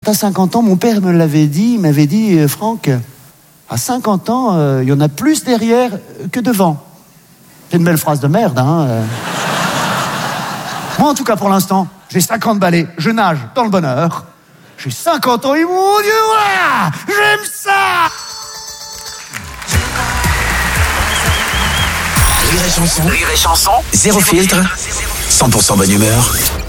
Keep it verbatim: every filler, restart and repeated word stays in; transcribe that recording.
t'as cinquante ans, mon père me l'avait dit, il m'avait dit, euh, Franck, à cinquante ans, il euh, y en a plus derrière que devant. C'est une belle phrase de merde, hein. Euh. Moi, en tout cas, pour l'instant, j'ai cinquante balais, je nage dans le bonheur. J'ai cinquante ans et mon Dieu, voilà, j'aime ça. Rire et chanson. Rire et chanson. Zéro filtre. cent pour cent bonne humeur.